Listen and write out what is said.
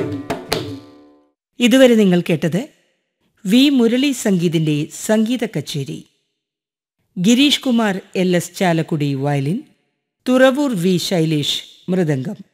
ഇതുവരെ നിങ്ങൾ കേട്ടത് വി മുരളി സംഗീതിന്റെ സംഗീത കച്ചേരി. Girish Kumar LS Chalakudy violin, Thuravoor V Shailesh mridangam.